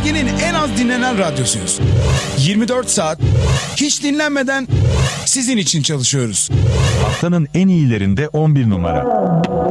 bölgenin en az dinlenen radyosuyuz. 24 saat hiç dinlenmeden sizin için çalışıyoruz. Haftanın en iyilerinde 11 numara.